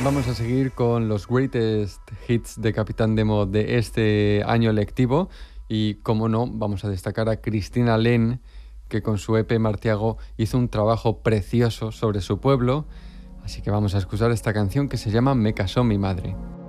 Vamos a seguir con los greatest hits de Capitán Demo de este año lectivo y, como no, vamos a destacar a Cristina Len, que con su EP Martiago hizo un trabajo precioso sobre su pueblo, así que vamos a escuchar esta canción que se llama Me casó mi madre.